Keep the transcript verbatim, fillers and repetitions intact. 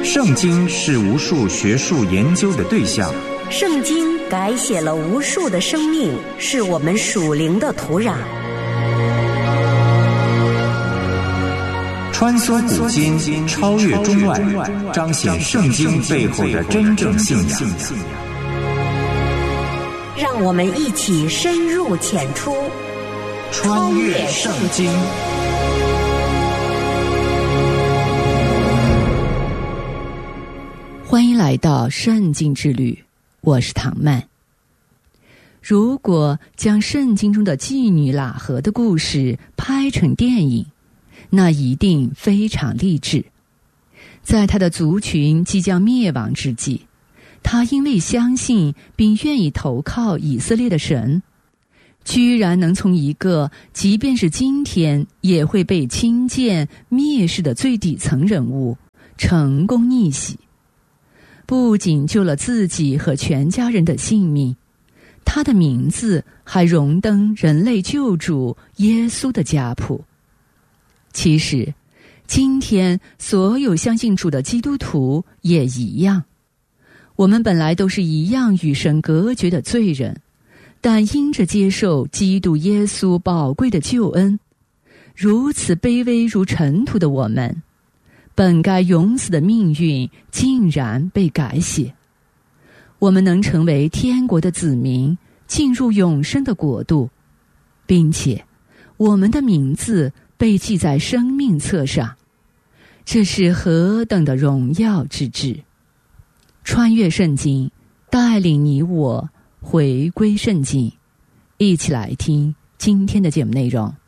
圣经是无数学术研究的对象， 圣经改写了无数的生命，是我们属灵的土壤。 穿梭古今，超越中外，彰显圣经背后的真正信仰。 让我们一起深入浅出， 穿越圣经。 欢迎来到圣经之旅，我是唐曼。如果将圣经中的妓女喇合的故事拍成电影，那一定非常励志。在他的族群即将灭亡之际，他因为相信并愿意投靠以色列的神，居然能从一个即便是今天也会被轻贱蔑视的最底层人物成功逆袭，不仅救了自己和全家人的性命，他的名字还荣登人类救主耶稣的家谱。其实今天所有相信主的基督徒也一样，我们本来都是一样与神隔绝的罪人，但因着接受基督耶稣宝贵的救恩，如此卑微如尘土的我们，本该永死的命运竟然被改写。我们能成为天国的子民，进入永生的国度，并且我们的名字被记在生命册上，这是何等的荣耀之至！穿越圣经，带领你我回归圣经，一起来听今天的节目内容。